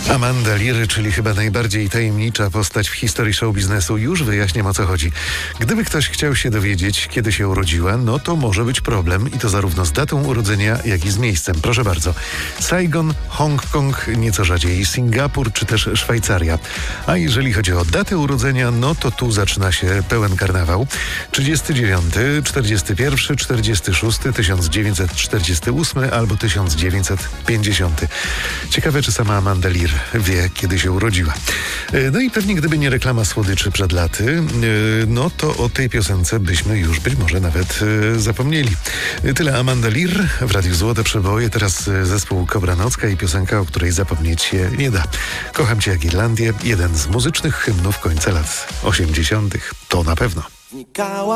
Amanda Lear, czyli chyba najbardziej tajemnicza postać w historii show biznesu. Już wyjaśniam, o co chodzi. Gdyby ktoś chciał się dowiedzieć, kiedy się urodziła, no to może być problem i to zarówno z datą urodzenia, jak i z miejscem. Proszę bardzo. Saigon, Hongkong, nieco rzadziej Singapur czy też Szwajcaria. A jeżeli chodzi o datę urodzenia, no to tu zaczyna się pełen karnawał. 39, 41, 46, 1948 albo 1950. Ciekawe, czy sama Amanda Lear wie, kiedy się urodziła. No i pewnie gdyby nie reklama słodyczy przed laty, no to o tej piosence byśmy już być może nawet zapomnieli. Tyle Amanda Lear w Radiu Złote Przeboje. Teraz zespół Kobra Nocka i piosenka, o której zapomnieć się nie da. Kocham cię jak Irlandię. Jeden z muzycznych hymnów końca lat 80. To na pewno.